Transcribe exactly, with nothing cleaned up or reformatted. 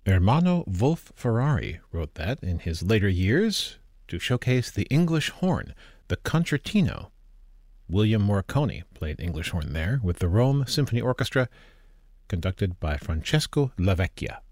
Ermanno Wolf-Ferrari wrote that in his later years to showcase the English horn, the concertino. William Morricone played English horn there with the Rome Symphony Orchestra, conducted by Francesco Lavecchia.